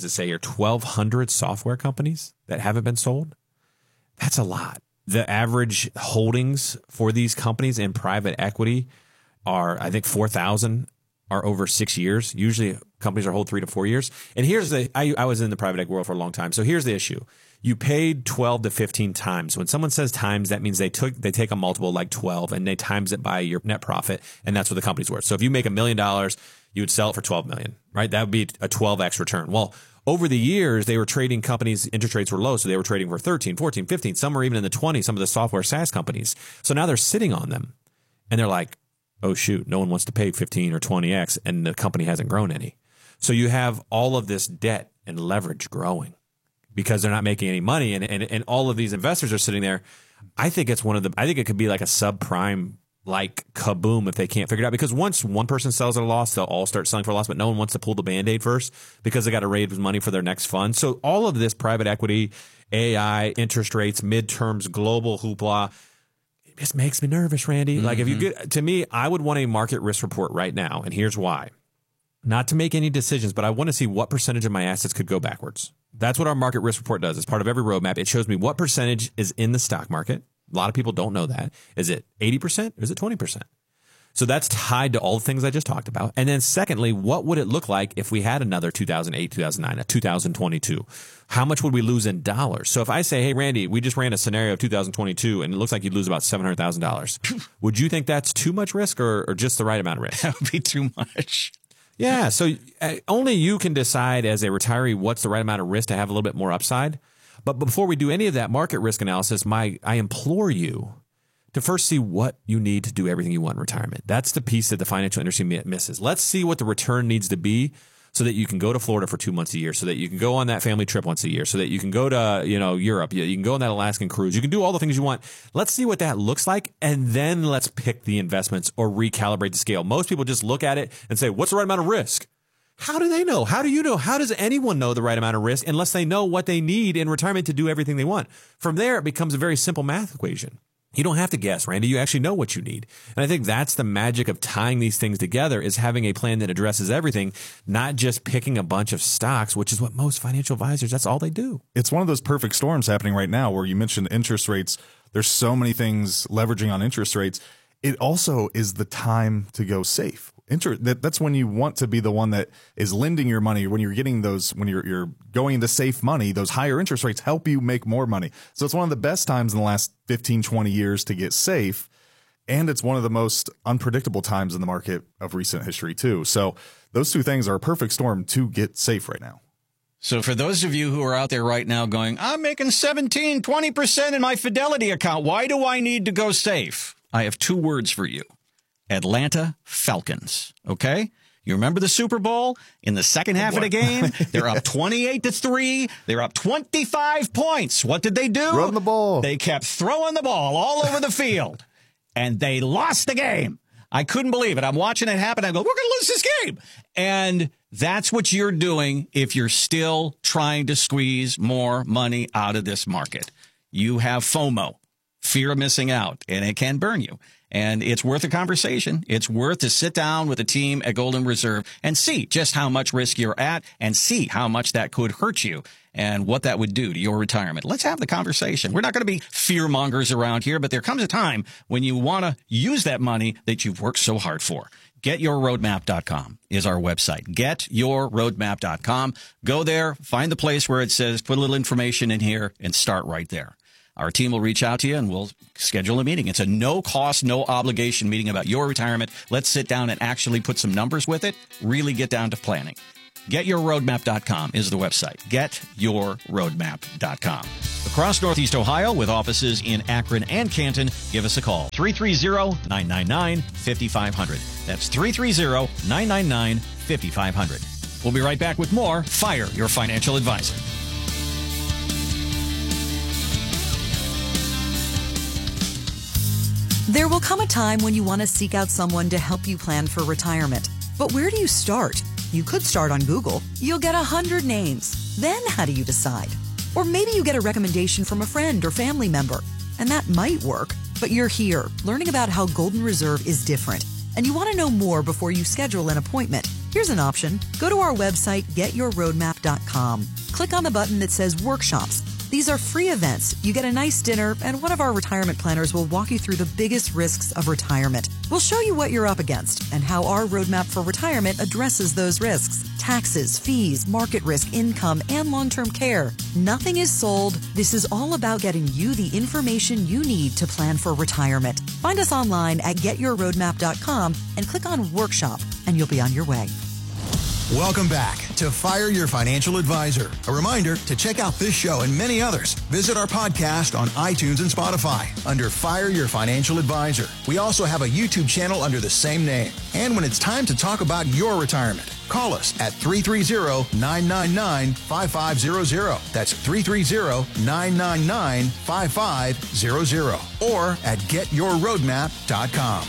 1,200 software companies that haven't been sold. That's a lot. The average holdings for these companies in private equity are, I think, 4,000 are over 6 years. Usually companies are hold 3 to 4 years. And here's I was in the private equity world for a long time. So here's the issue. You paid 12 to 15 times. When someone says times, that means they take a multiple like 12 and they times it by your net profit. And that's what the company's worth. So if you make $1 million, you would sell it for 12 million, right? That would be a 12x return. Well, over the years, they were trading companies, interest rates were low, so they were trading for 13, 14, 15. Some were even in the 20s, some of the software SaaS companies. So now they're sitting on them, and they're like, oh, shoot, no one wants to pay 15 or 20x, and the company hasn't grown any. So you have all of this debt and leverage growing because they're not making any money, and all of these investors are sitting there. I think it could be like a subprime like kaboom if they can't figure it out, because once one person sells at a loss, they'll all start selling for a loss, but no one wants to pull the Band-Aid first because they got to raise money for their next fund. So all of this private equity, AI, interest rates, midterms, global hoopla, it just makes me nervous, Randy. Mm-hmm. Like if you get to me, I would want a market risk report right now. And here's why. Not to make any decisions, but I want to see what percentage of my assets could go backwards. That's what our market risk report does. It's part of every roadmap. It shows me what percentage is in the stock market. A lot of people don't know that. Is it 80%? Or is it 20%? So that's tied to all the things I just talked about. And then secondly, what would it look like if we had another 2008, 2009, a 2022? How much would we lose in dollars? So if I say, hey, Randy, we just ran a scenario of 2022 and it looks like you'd lose about $700,000. Would you think that's too much risk or just the right amount of risk? That would be too much. Yeah. So only you can decide as a retiree what's the right amount of risk to have a little bit more upside. But before we do any of that market risk analysis, I implore you to first see what you need to do everything you want in retirement. That's the piece that the financial industry misses. Let's see what the return needs to be so that you can go to Florida for 2 months a year, so that you can go on that family trip once a year, so that you can go to Europe. You can go on that Alaskan cruise. You can do all the things you want. Let's see what that looks like, and then let's pick the investments or recalibrate the scale. Most people just look at it and say, what's the right amount of risk? How do they know? How do you know? How does anyone know the right amount of risk unless they know what they need in retirement to do everything they want? From there, it becomes a very simple math equation. You don't have to guess, Randy. You actually know what you need. And I think that's the magic of tying these things together, is having a plan that addresses everything, not just picking a bunch of stocks, which is what most financial advisors, that's all they do. It's one of those perfect storms happening right now where you mentioned interest rates. There's so many things leveraging on interest rates. It also is the time to go safe. That's when you want to be the one that is lending your money. When you're getting those, when you're going into safe money, those higher interest rates help you make more money. So it's one of the best times in the last 15, 20 years to get safe. And it's one of the most unpredictable times in the market of recent history too. So those two things are a perfect storm to get safe right now. So for those of you who are out there right now going, I'm making 17, 20% in my Fidelity account. Why do I need to go safe? I have 2 words for you. Atlanta Falcons. Okay? You remember the Super Bowl? In the second half of the game, they're up 28-3. They're up 25 points. What did they do? Run the ball. They kept throwing the ball all over the field, and they lost the game. I couldn't believe it. I'm watching it happen. I go, we're going to lose this game. And that's what you're doing if you're still trying to squeeze more money out of this market. You have FOMO, fear of missing out, and it can burn you. And it's worth a conversation. It's worth to sit down with a team at Golden Reserve and see just how much risk you're at and see how much that could hurt you and what that would do to your retirement. Let's have the conversation. We're not going to be fear mongers around here, but there comes a time when you want to use that money that you've worked so hard for. GetYourRoadmap.com is our website. GetYourRoadmap.com. Go there, find the place where it says put a little information in here and start right there. Our team will reach out to you and we'll schedule a meeting. It's a no cost, no obligation meeting about your retirement. Let's sit down and actually put some numbers with it. Really get down to planning. GetYourRoadmap.com is the website. GetYourRoadmap.com. Across Northeast Ohio with offices in Akron and Canton, give us a call. 330-999-5500. That's 330-999-5500. We'll be right back with more Fire Your Financial Advisor. There will come a time when you want to seek out someone to help you plan for retirement. But where do you start? You could start on Google. You'll get 100 names. Then how do you decide? Or maybe you get a recommendation from a friend or family member. And that might work. But you're here, learning about how Golden Reserve is different. And you want to know more before you schedule an appointment. Here's an option. Go to our website, getyourroadmap.com. Click on the button that says Workshops. These are free events. You get a nice dinner, and one of our retirement planners will walk you through the biggest risks of retirement. We'll show you what you're up against and how our roadmap for retirement addresses those risks. Taxes, fees, market risk, income, and long-term care. Nothing is sold. This is all about getting you the information you need to plan for retirement. Find us online at getyourroadmap.com and click on Workshop, and you'll be on your way. Welcome back to Fire Your Financial Advisor. A reminder to check out this show and many others. Visit our podcast on iTunes and Spotify under Fire Your Financial Advisor. We also have a YouTube channel under the same name. And when it's time to talk about your retirement, call us at 330-999-5500. That's 330-999-5500 or at getyourroadmap.com.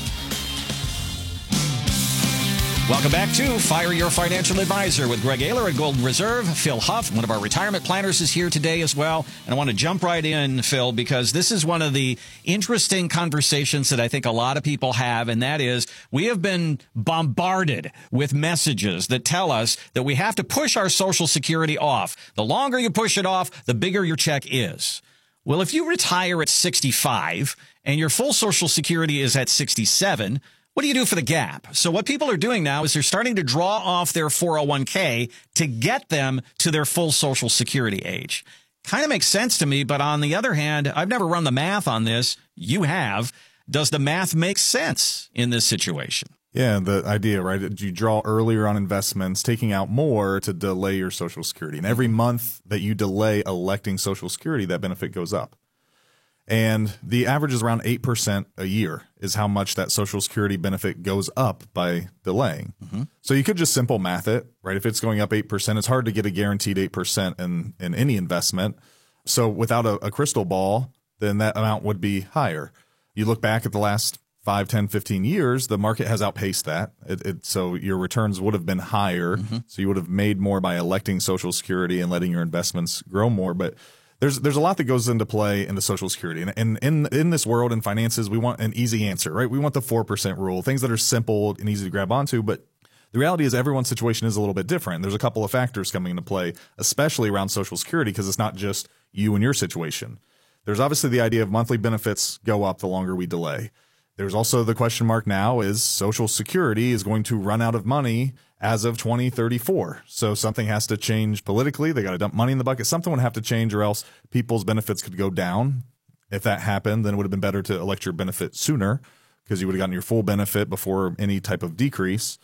Welcome back to Fire Your Financial Advisor with Greg Ayler at Golden Reserve. Phil Huff, one of our retirement planners, is here today as well. And I want to jump right in, Phil, because this is one of the interesting conversations that I think a lot of people have, and that is we have been bombarded with messages that tell us that we have to push our Social Security off. The longer you push it off, the bigger your check is. Well, if you retire at 65 and your full Social Security is at 67, what do you do for the gap? So what people are doing now is they're starting to draw off their 401k to get them to their full Social Security age. Kind of makes sense to me, but on the other hand, I've never run the math on this. You have. Does the math make sense in this situation? Yeah, the idea, right? You draw earlier on investments, taking out more to delay your Social Security. And every month that you delay electing Social Security, that benefit goes up. And the average is around 8% a year is how much that Social Security benefit goes up by delaying. Mm-hmm. So you could just simple math it, right? If it's going up 8%, it's hard to get a guaranteed 8% in any investment. So without a crystal ball, then that amount would be higher. You look back at the last 5, 10, 15 years, the market has outpaced that. So your returns would have been higher. Mm-hmm. So you would have made more by electing Social Security and letting your investments grow more. But there's a lot that goes into play in the Social Security. And in this world in finances, we want an easy answer, right? We want the 4% rule, things that are simple and easy to grab onto. But the reality is everyone's situation is a little bit different. There's a couple of factors coming into play, especially around Social Security, because it's not just you and your situation. There's obviously the idea of monthly benefits go up the longer we delay. There's also the question mark now is Social Security is going to run out of money as of 2034. So something has to change politically. They got to dump money in the bucket. Something would have to change or else people's benefits could go down. If that happened, then it would have been better to elect your benefit sooner because you would have gotten your full benefit before any type of decrease.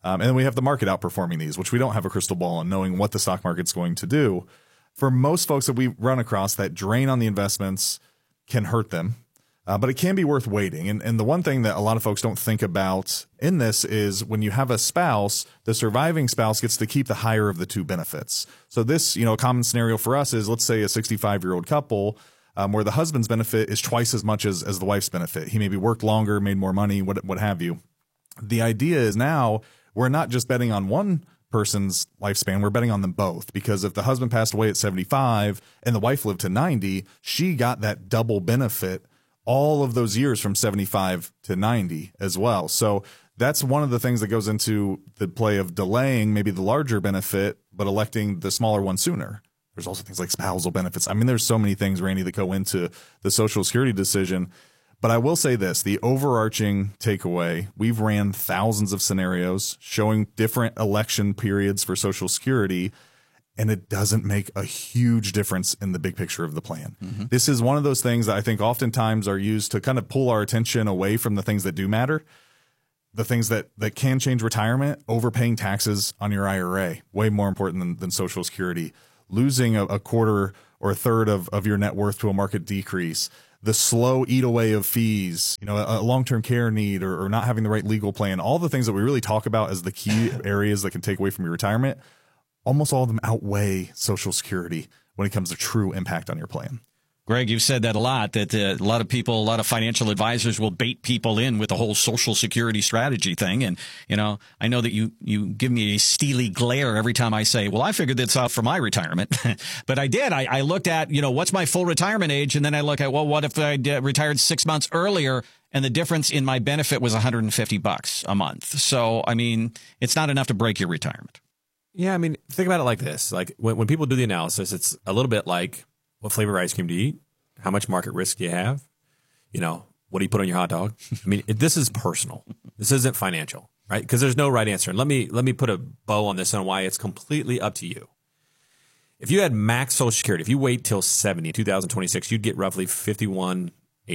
And then we have the market outperforming these, which we don't have a crystal ball on knowing what the stock market's going to do. For most folks that we run across, that drain on the investments can hurt them. But it can be worth waiting. And the one thing that a lot of folks don't think about in this is when you have a spouse, the surviving spouse gets to keep the higher of the two benefits. So this, a common scenario for us is, let's say a 65-year-old couple where the husband's benefit is twice as much as the wife's benefit. He maybe worked longer, made more money, what have you. The idea is now we're not just betting on one person's lifespan, we're betting on them both, because if the husband passed away at 75 and the wife lived to 90, she got that double benefit all of those years from 75 to 90 as well. So that's one of the things that goes into the play of delaying maybe the larger benefit, but electing the smaller one sooner. There's also things like spousal benefits. I mean, there's so many things, Randy, that go into the Social Security decision. But I will say this, the overarching takeaway, we've ran thousands of scenarios showing different election periods for Social Security, and it doesn't make a huge difference in the big picture of the plan. Mm-hmm. This is one of those things that I think oftentimes are used to kind of pull our attention away from the things that do matter. The things that can change retirement, overpaying taxes on your IRA, way more important than Social Security. Losing a quarter or a third of your net worth to a market decrease. The slow eat away of fees, a long-term care need or not having the right legal plan. All the things that we really talk about as the key areas that can take away from your retirement, almost all of them outweigh Social Security when it comes to true impact on your plan. Greg, you've said that a lot, that a lot of people, a lot of financial advisors will bait people in with the whole Social Security strategy thing. And, I know that you give me a steely glare every time I say, well, I figured this out for my retirement. But I did. I looked at, what's my full retirement age? And then I look at, well, what if I retired 6 months earlier and the difference in my benefit was $150 a month? So, I mean, it's not enough to break your retirement. Yeah, I mean, think about it like this. Like when people do the analysis, it's a little bit like, what flavor ice cream do you eat? How much market risk do you have? What do you put on your hot dog? I mean, this is personal. This isn't financial, right? Because there's no right answer. And let me put a bow on this on why it's completely up to you. If you had max Social Security, if you wait till 70, 2026, you'd get roughly $5,181,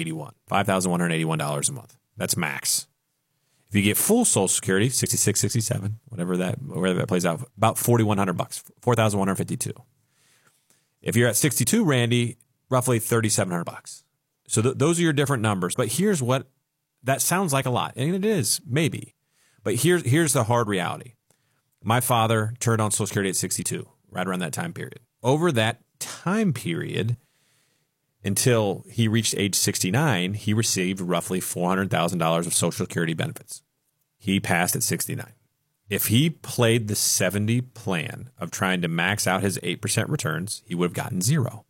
$5,181 a month. That's max. If you get full Social Security, 66, 67, whatever that plays out, about $4,100, $4,152. If you're at 62, Randy, roughly $3,700. So those are your different numbers. But here's what that sounds like a lot, and it is maybe. But here's the hard reality. My father turned on Social Security at 62, right around that time period. Over that time period, until he reached age 69, he received roughly $400,000 of Social Security benefits. He passed at 69. If he played the 70 plan of trying to max out his 8% returns, he would have gotten $0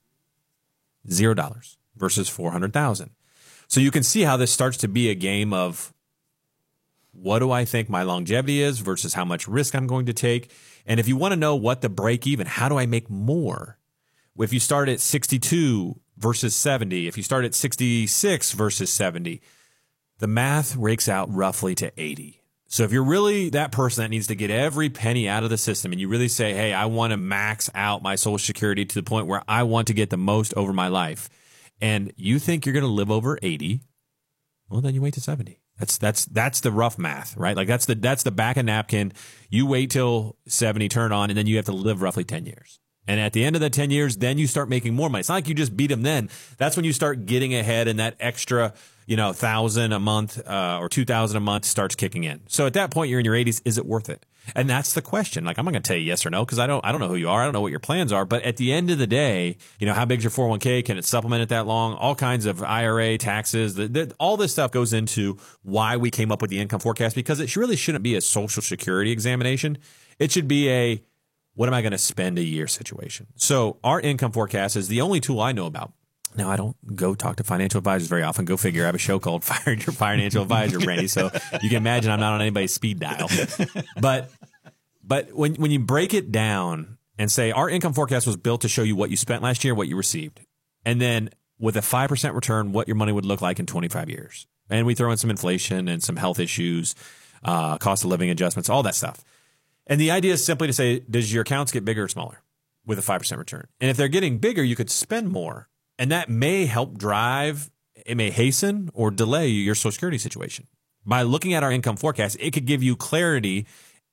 versus $400,000. So you can see how this starts to be a game of what do I think my longevity is versus how much risk I'm going to take. And if you want to know what the break even, how do I make more? If you start at 62 versus 70, if you start at 66 versus 70, the math rakes out roughly to 80. So if you're really that person that needs to get every penny out of the system and you really say, hey, I want to max out my Social Security to the point where I want to get the most over my life, and you think you're going to live over 80, well, then you wait to 70. That's the rough math, right? Like that's the back of napkin. You wait till 70 turn on, and then you have to live roughly 10 years. And at the end of the 10 years, then you start making more money. It's not like you just beat them then. That's when you start getting ahead, and that extra, $1,000 a month or $2,000 a month starts kicking in. So at that point, you're in your 80s. Is it worth it? And that's the question. Like, I'm not going to tell you yes or no because I don't know who you are. I don't know what your plans are. But at the end of the day, how big's your 401k? Can it supplement it that long? All kinds of IRA taxes. All this stuff goes into why we came up with the income forecast, because it really shouldn't be a Social Security examination. It should be a what am I going to spend a year situation. So our income forecast is the only tool I know about. Now, I don't go talk to financial advisors very often. Go figure. I have a show called Fire Your Financial Advisor, Randy. So you can imagine I'm not on anybody's speed dial. But when you break it down and say our income forecast was built to show you what you spent last year, what you received, and then with a 5% return, what your money would look like in 25 years. And we throw in some inflation and some health issues, cost of living adjustments, all that stuff. And the idea is simply to say, does your accounts get bigger or smaller with a 5% return? And if they're getting bigger, you could spend more. And that may help drive, it may hasten or delay your Social Security situation. By looking at our income forecast, it could give you clarity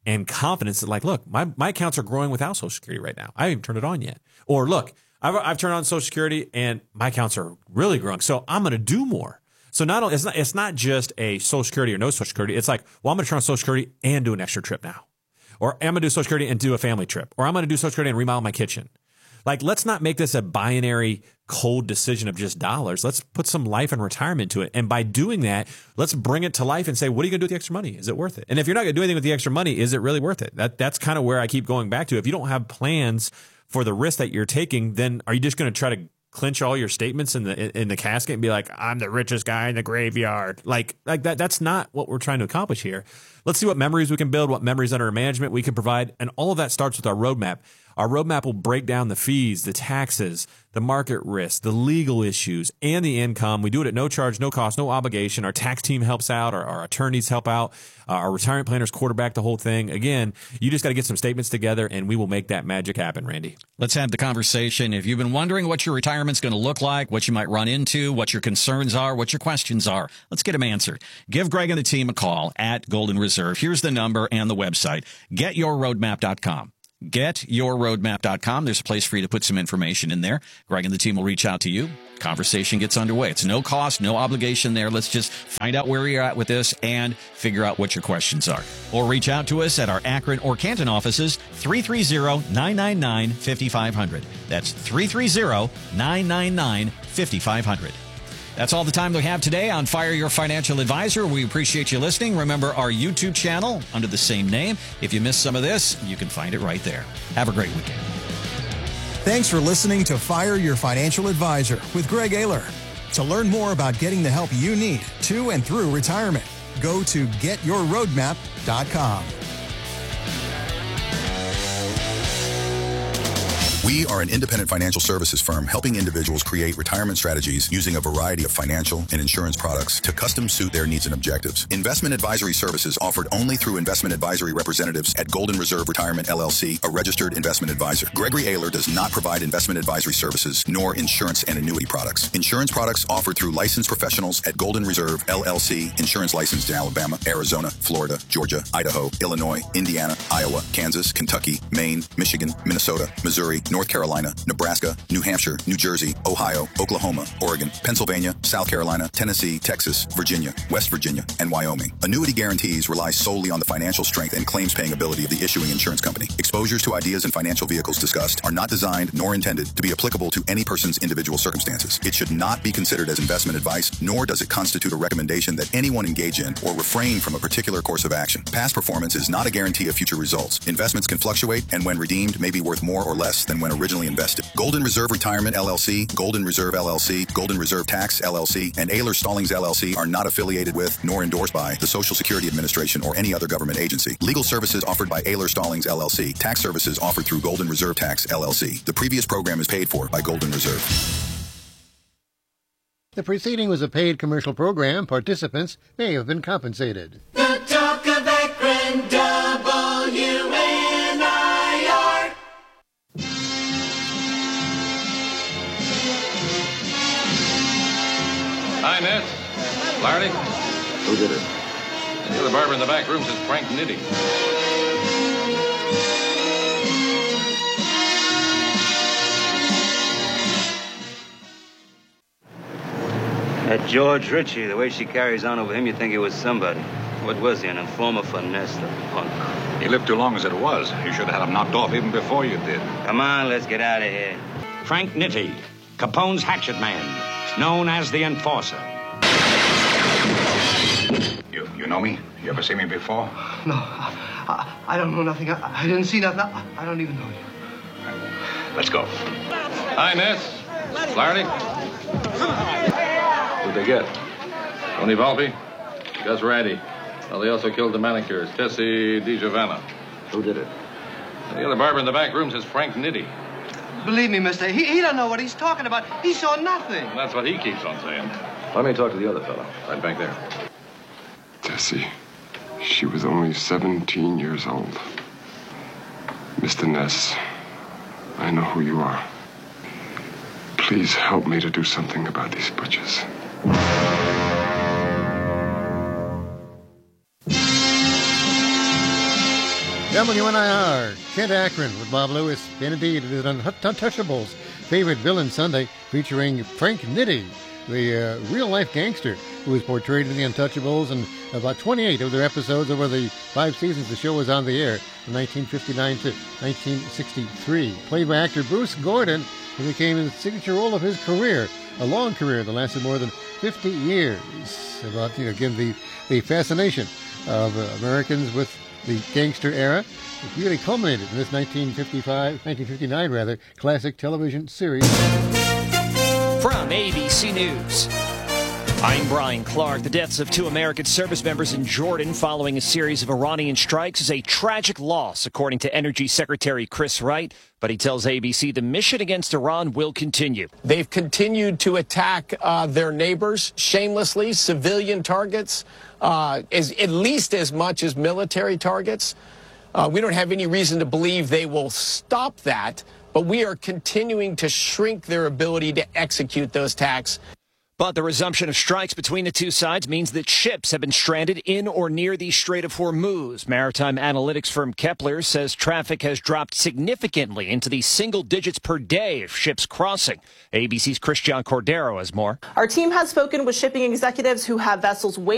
and confidence that, like, look, my accounts are growing without Social Security right now. I haven't even turned it on yet. Or look, I've turned on Social Security and my accounts are really growing. So I'm going to do more. So not only, it's not just a Social Security or no Social Security. It's like, well, I'm going to turn on Social Security and do an extra trip now. Or I'm going to do Social Security and do a family trip. Or I'm going to do Social Security and remodel my kitchen. Like, let's not make this a binary, cold decision of just dollars. Let's put some life and retirement to it. And by doing that, let's bring it to life and say, what are you going to do with the extra money? Is it worth it? And if you're not going to do anything with the extra money, is it really worth it? That's kind of where I keep going back to. If you don't have plans for the risk that you're taking, then are you just going to try to clinch all your statements in the casket and be like, I'm the richest guy in the graveyard? Like that. That's not what we're trying to accomplish here. Let's see what memories we can build, what memories under management we can provide. And all of that starts with our roadmap. Our roadmap will break down the fees, the taxes, the market risk, the legal issues, and the income. We do it at no charge, no cost, no obligation. Our tax team helps out. Our attorneys help out. Our retirement planners quarterback the whole thing. Again, you just got to get some statements together, and we will make that magic happen, Randy. Let's have the conversation. If you've been wondering what your retirement's going to look like, what you might run into, what your concerns are, what your questions are, let's get them answered. Give Greg and the team a call at Golden Reserve. Here's the number and the website, getyourroadmap.com. Getyourroadmap.com. There's a place for you to put some information in there. Greg and the team will reach out to you. Conversation gets underway. It's no cost, no obligation there. Let's just find out where you're at with this and figure out what your questions are. Or reach out to us at our Akron or Canton offices, 330-999-5500. That's 330-999-5500. That's all the time we have today on Fire Your Financial Advisor. We appreciate you listening. Remember our YouTube channel under the same name. If you missed some of this, you can find it right there. Have a great weekend. Thanks for listening to Fire Your Financial Advisor with Greg Ayler. To learn more about getting the help you need to and through retirement, go to getyourroadmap.com. We are an independent financial services firm helping individuals create retirement strategies using a variety of financial and insurance products to custom suit their needs and objectives. Investment advisory services offered only through investment advisory representatives at Golden Reserve Retirement LLC, a registered investment advisor. Gregory Ayler does not provide investment advisory services nor insurance and annuity products. Insurance products offered through licensed professionals at Golden Reserve LLC, insurance licensed in Alabama, Arizona, Florida, Georgia, Idaho, Illinois, Indiana, Iowa, Kansas, Kentucky, Maine, Michigan, Minnesota, Missouri, North Carolina, Nebraska, New Hampshire, New Jersey, Ohio, Oklahoma, Oregon, Pennsylvania, South Carolina, Tennessee, Texas, Virginia, West Virginia, and Wyoming. Annuity guarantees rely solely on the financial strength and claims-paying ability of the issuing insurance company. Exposures to ideas and financial vehicles discussed are not designed nor intended to be applicable to any person's individual circumstances. It should not be considered as investment advice, nor does it constitute a recommendation that anyone engage in or refrain from a particular course of action. Past performance is not a guarantee of future results. Investments can fluctuate and when redeemed may be worth more or less than when originally invested. Golden Reserve Retirement LLC, Golden Reserve LLC, Golden Reserve Tax LLC, and Ayler Stallings LLC are not affiliated with nor endorsed by the Social Security Administration or any other government agency. Legal services offered by Ayler Stallings LLC. Tax services offered through Golden Reserve Tax LLC. The previous program is paid for by Golden Reserve. The preceding was a paid commercial program. Participants may have been compensated. The talk of Akron, WNIR. Hi, Miss. Flaherty? Who did it? The other barber in the back room says Frank Nitti. That George Ritchie, the way she carries on over him, you'd think he was somebody. What was he, an informer for Nesta, punk? He lived too long as it was. You should have had him knocked off even before you did. Come on, let's get out of here. Frank Nitti, Capone's hatchet man, known as the Enforcer. You know me? You ever seen me before? No, I don't know nothing. I didn't see nothing. I don't even know you. Let's go. Hi, Miss. Flaherty? Who'd they get? Tony Volpe? Gus Ratty. Well, they also killed the manicurist, Tessie DiGiovanna. Who did it? The other barber in the back room says Frank Nitti. Believe me, mister, he don't know what he's talking about. He saw nothing. And that's what he keeps on saying. Let me talk to the other fellow. Right back there. Tessie, she was only 17 years old. Mr. Ness, I know who you are. Please help me to do something about these butchers. WNIR, Kent Akron with Bob Lewis. And indeed, it is Untouchables Favorite Villain Sunday featuring Frank Nitti, the real-life gangster who was portrayed in The Untouchables, and about 28 of their episodes over the 5 seasons the show was on the air from 1959 to 1963. Played by actor Bruce Gordon, who became the signature role of his career, a long career that lasted more than 50 years. About, again, the fascination of Americans with the gangster era. It really culminated in this 1959 classic television series. From ABC News, I'm Brian Clark. The deaths of 2 American service members in Jordan following a series of Iranian strikes is a tragic loss, according to Energy Secretary Chris Wright. But he tells ABC the mission against Iran will continue. They've continued to attack their neighbors shamelessly, civilian targets, at least as much as military targets. We don't have any reason to believe they will stop that, but we are continuing to shrink their ability to execute those attacks. But the resumption of strikes between the two sides means that ships have been stranded in or near the Strait of Hormuz. Maritime analytics firm Kepler says traffic has dropped significantly into the single digits per day of ships crossing. ABC's Christian Cordero has more. Our team has spoken with shipping executives who have vessels waiting